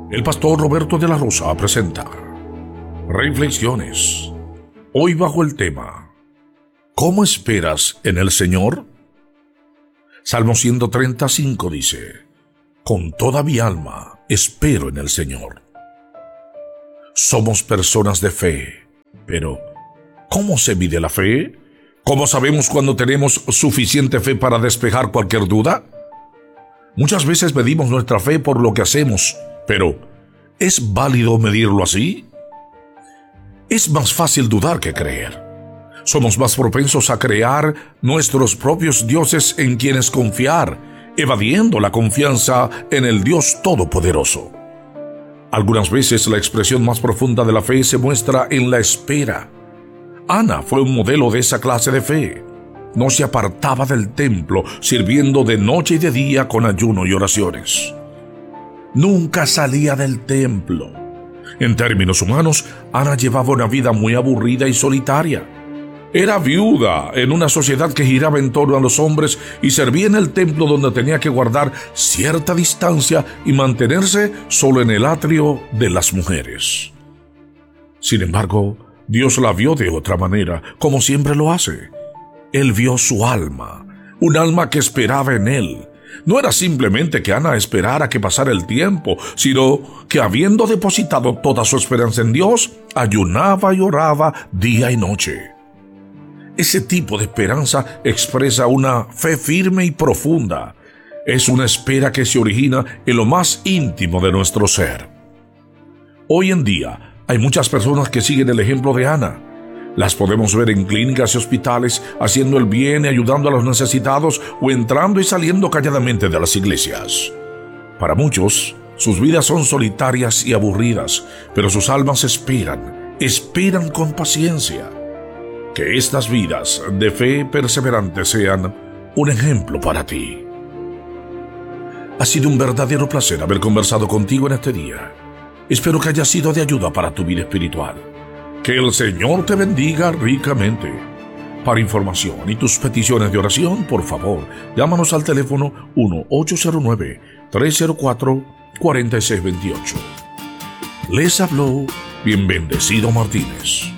El pastor Roberto de la Rosa presenta Reflexiones. Hoy bajo el tema ¿Cómo esperas en el Señor? Salmo 135 dice: Con toda mi alma espero en el Señor. Somos personas de fe, pero ¿cómo se mide la fe? ¿Cómo sabemos cuando tenemos suficiente fe para despejar cualquier duda? Muchas veces medimos nuestra fe por lo que hacemos, pero ¿es válido medirlo así? Es más fácil dudar que creer. Somos más propensos a crear nuestros propios dioses en quienes confiar, evadiendo la confianza en el Dios Todopoderoso. Algunas veces la expresión más profunda de la fe se muestra en la espera. Ana fue un modelo de esa clase de fe. No se apartaba del templo, sirviendo de noche y de día con ayuno y oraciones. Nunca salía del templo. En términos humanos, Ana llevaba una vida muy aburrida y solitaria. Era viuda en una sociedad que giraba en torno a los hombres y servía en el templo donde tenía que guardar cierta distancia y mantenerse solo en el atrio de las mujeres. Sin embargo, Dios la vio de otra manera, como siempre lo hace. Él vio su alma, un alma que esperaba en Él. No era simplemente que Ana esperara que pasara el tiempo, sino que habiendo depositado toda su esperanza en Dios, ayunaba y oraba día y noche. Ese tipo de esperanza expresa una fe firme y profunda. Es una espera que se origina en lo más íntimo de nuestro ser. Hoy en día hay muchas personas que siguen el ejemplo de Ana. Las podemos ver en clínicas y hospitales haciendo el bien y ayudando a los necesitados o entrando y saliendo calladamente de las iglesias. Para muchos, sus vidas son solitarias y aburridas, pero sus almas esperan con paciencia. Que estas vidas de fe perseverante sean un ejemplo para ti. Ha sido un verdadero placer haber conversado contigo en este día. Espero que haya sido de ayuda para tu vida espiritual. Que el Señor te bendiga ricamente. Para información y tus peticiones de oración, por favor, llámanos al teléfono 1-809-304-4628. Les habló Bien Bendecido Martínez.